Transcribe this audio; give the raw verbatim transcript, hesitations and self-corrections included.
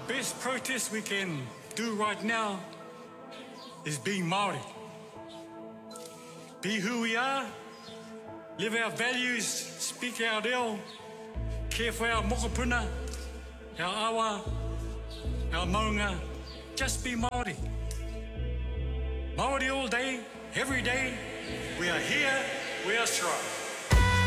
best protest we can do right now is being Māori. Be who we are, live our values, speak our reo, care for our mokopuna, our awa, our maunga. Just be Māori. Māori all day, every day. We are here, we are strong.